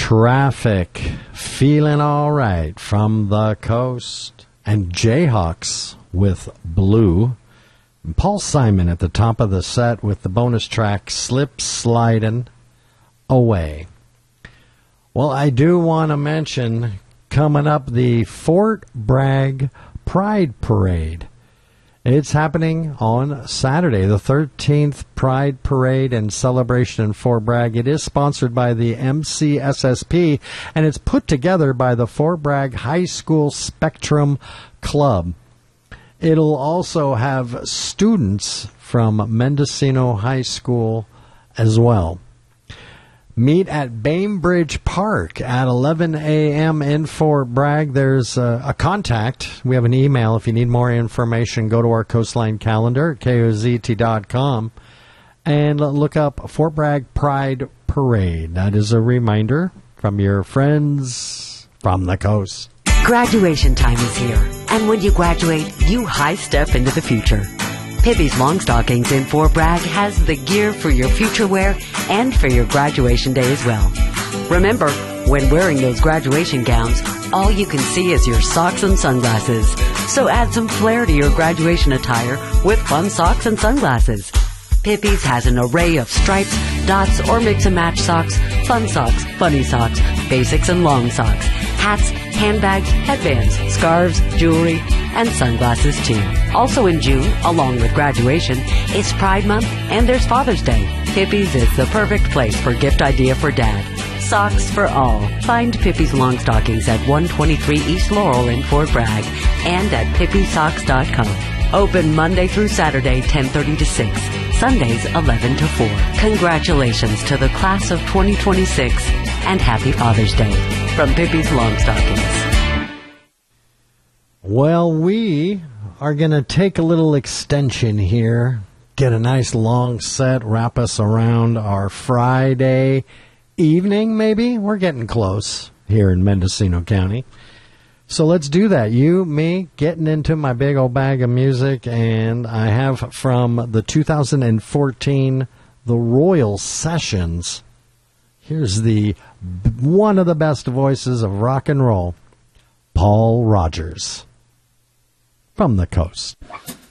Traffic, feeling all right from the coast. And Jayhawks with Blue. And Paul Simon at the top of the set with the bonus track, Slip Slidin' Away. Well, I do want to mention coming up the Fort Bragg Pride Parade. It's happening on Saturday, the 13th Pride Parade and Celebration in Fort Bragg. It is sponsored by the MCSSP, and it's put together by the Fort Bragg High School Spectrum Club. It'll also have students from Mendocino High School as well. Meet at Bainbridge Park at 11 a.m. in Fort Bragg. There's a contact. We have an email. If you need more information, go to our Coastline calendar at KOZT.com and look up Fort Bragg Pride Parade. That is a reminder from your friends from the coast. Graduation time is here, and when you graduate, you high step into the future. Pippi's Long Stockings in Fort Bragg has the gear for your future wear and for your graduation day as well. Remember, when wearing those graduation gowns, all you can see is your socks and sunglasses. So add some flair to your graduation attire with fun socks and sunglasses. Pippi's has an array of stripes, dots, or mix-and-match socks, fun socks, funny socks, basics and long socks, hats, handbags, headbands, scarves, jewelry, and sunglasses too. Also in June, along with graduation, is Pride Month and there's Father's Day. Pippi's is the perfect place for gift idea for Dad. Socks for all. Find Pippi's Long Stockings at 123 East Laurel in Fort Bragg and at pippysocks.com. Open Monday through Saturday, 10:30 to 6. Sundays, 11 to 4. Congratulations to the class of 2026 and happy Father's Day from Pippi's Long Stockings. Well, we are going to take a little extension here, get a nice long set, wrap us around our Friday evening, maybe. We're getting close here in Mendocino County. So let's do that. You, me, getting into my big old bag of music, and I have from the 2014 The Royal Sessions. Here's the one of the best voices of rock and roll, Paul Rogers, from the coast.